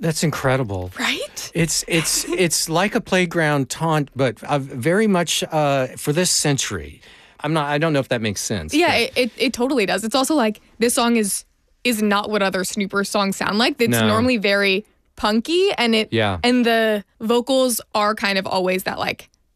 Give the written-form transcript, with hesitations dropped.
That's incredible. Right? It's like a playground taunt, but very much for this century. I don't know if that makes sense. Yeah, it totally does. It's also like this song is not what other Snooper songs sound like. It's normally very punky, and and the vocals are kind of always that like